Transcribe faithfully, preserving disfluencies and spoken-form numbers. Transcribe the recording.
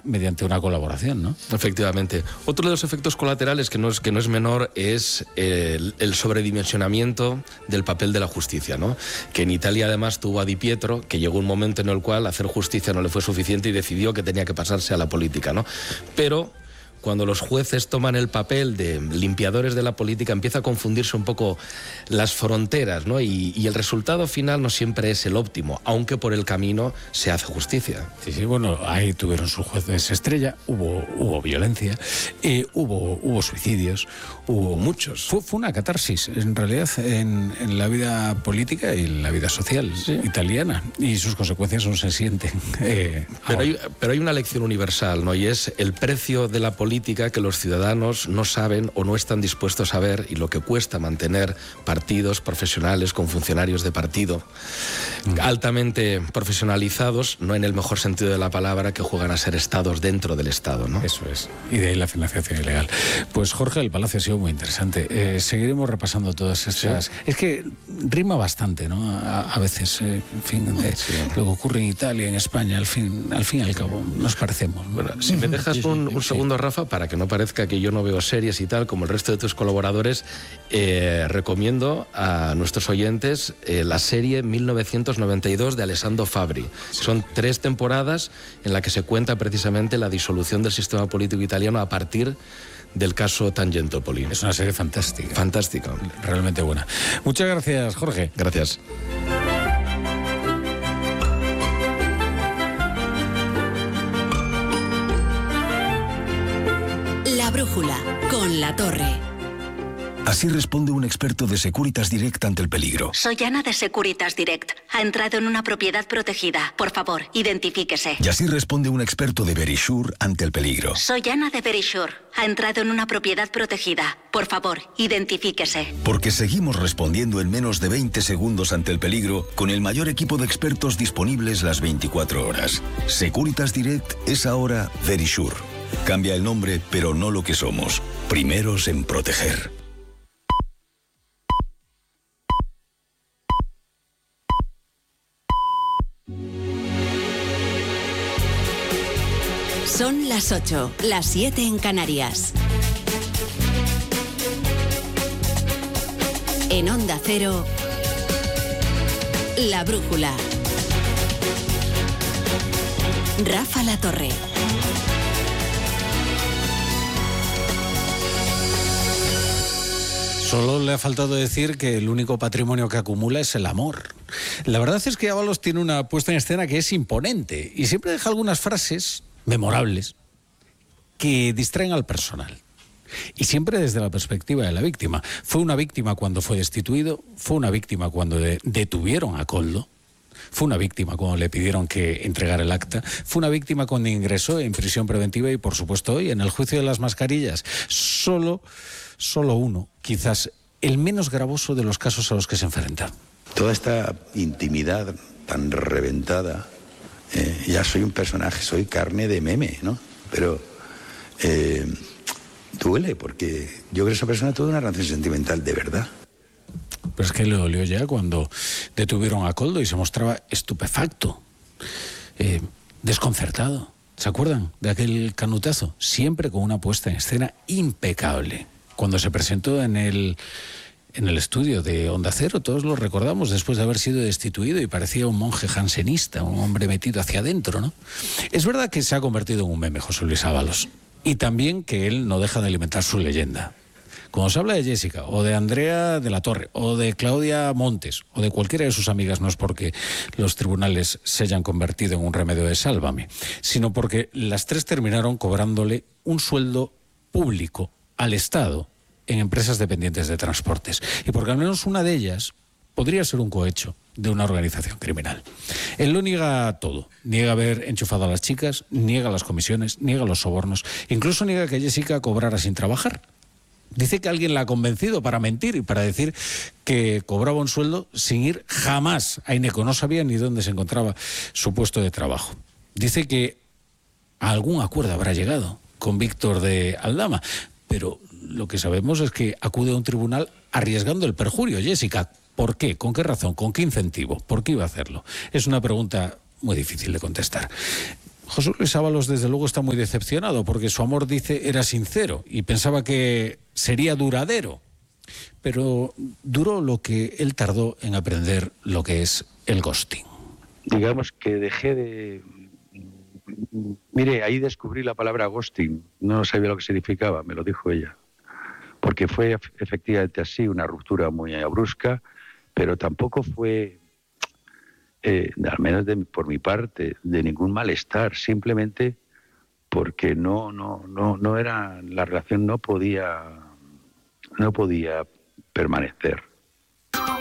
mediante una colaboración, ¿no? Efectivamente. Otro de los efectos colaterales que no es, que no es menor es el, el sobredimensionamiento del papel de la justicia, ¿no? Que en Italia además tuvo a Di Pietro, que llegó un momento en el cual hacer justicia no le fue suficiente y decidió que tenía que pasarse a la política, ¿no? Pero cuando los jueces toman el papel de limpiadores de la política, empieza a confundirse un poco las fronteras, ¿no? Y, y el resultado final no siempre es el óptimo, aunque por el camino se hace justicia. Sí, sí, bueno, ahí tuvieron sus jueces estrella, hubo, hubo violencia, eh, hubo, hubo suicidios, hubo muchos. Fue, fue una catarsis, en realidad, en, en la vida política y en la vida social sí. italiana, y sus consecuencias aún se sienten. Eh, pero, hay, pero hay una lección universal, ¿no? Y es el precio de la política que los ciudadanos no saben o no están dispuestos a ver, y lo que cuesta mantener partidos profesionales con funcionarios de partido mm. altamente profesionalizados, no en el mejor sentido de la palabra, que juegan a ser estados dentro del Estado, ¿no? Eso es, y de ahí la financiación ilegal. Pues Jorge del Palacio ha sido muy interesante. Eh, seguiremos repasando todas esas... ¿Sí? Es que rima bastante, ¿no? A, a veces, eh, en fin, de, sí. lo que ocurre en Italia, en España, al fin, al fin y al cabo, nos parecemos. Bueno, si me dejas sí, un, un sí. segundo, Rafa, para que no parezca que yo no veo series y tal, como el resto de tus colaboradores, eh, recomiendo a nuestros oyentes eh, la serie mil novecientos noventa y dos de Alessandro Fabri. Son tres temporadas en la que se cuenta precisamente la disolución del sistema político italiano a partir del caso Tangentopoli. Es una serie fantástica. Fantástica. Realmente buena. Muchas gracias, Jorge. Gracias. La brújula, con La Torre. Así responde un experto de Securitas Direct ante el peligro. Soy Ana de Securitas Direct. Ha entrado en una propiedad protegida. Por favor, identifíquese. Y así responde un experto de Verisure ante el peligro. Soy Ana de Verisure. Ha entrado en una propiedad protegida. Por favor, identifíquese. Porque seguimos respondiendo en menos de veinte segundos ante el peligro con el mayor equipo de expertos disponibles las veinticuatro horas. Securitas Direct es ahora Verisure. Cambia el nombre, pero no lo que somos. Primeros en proteger. Son las ocho, las siete en Canarias. En Onda Cero, La Brújula. Rafa La Torre. Solo le ha faltado decir que el único patrimonio que acumula es el amor. La verdad es que Ábalos tiene una puesta en escena que es imponente y siempre deja algunas frases memorables que distraen al personal. Y siempre desde la perspectiva de la víctima. Fue una víctima cuando fue destituido, fue una víctima cuando de- detuvieron a Koldo, fue una víctima cuando le pidieron que entregara el acta, fue una víctima cuando ingresó en prisión preventiva y, por supuesto, hoy en el juicio de las mascarillas. Solo, solo uno, quizás el menos gravoso de los casos a los que se enfrenta. Toda esta intimidad tan reventada, eh, ya soy un personaje, soy carne de meme, ¿no? Pero eh, duele, porque yo creo que esa persona tuvo una relación sentimental de verdad. Pero es que le dolió ya cuando detuvieron a Koldo y se mostraba estupefacto, eh, desconcertado. ¿Se acuerdan de aquel canutazo? Siempre con una puesta en escena impecable. Cuando se presentó en el, en el estudio de Onda Cero, todos lo recordamos, después de haber sido destituido y parecía un monje jansenista, un hombre metido hacia adentro, ¿no? Es verdad que se ha convertido en un meme José Luis Ábalos, y también que él no deja de alimentar su leyenda. Cuando se habla de Jessica, o de Andrea de la Torre, o de Claudia Montes, o de cualquiera de sus amigas, no es porque los tribunales se hayan convertido en un remedio de sálvame, sino porque las tres terminaron cobrándole un sueldo público al Estado en empresas dependientes de transportes. Y porque al menos una de ellas podría ser un cohecho de una organización criminal. Él lo niega todo. Niega haber enchufado a las chicas, niega las comisiones, niega los sobornos, incluso niega que Jessica cobrara sin trabajar. Dice que alguien la ha convencido para mentir y para decir que cobraba un sueldo sin ir jamás a Ineco. No sabía ni dónde se encontraba su puesto de trabajo. Dice que a algún acuerdo habrá llegado con Víctor de Aldama, pero lo que sabemos es que acude a un tribunal arriesgando el perjurio. Jessica, ¿por qué? ¿Con qué razón? ¿Con qué incentivo? ¿Por qué iba a hacerlo? Es una pregunta muy difícil de contestar. José Luis Ábalos, desde luego, está muy decepcionado porque su amor, dice, era sincero y pensaba que sería duradero. Pero duró lo que él tardó en aprender lo que es el ghosting. Digamos que dejé de... Mire, ahí descubrí la palabra ghosting. No sabía lo que significaba, me lo dijo ella. Porque fue efectivamente así, una ruptura muy brusca, pero tampoco fue, eh, al menos de, por mi parte, de ningún malestar. Simplemente porque no, no, no, no era, la relación no podía, no podía permanecer.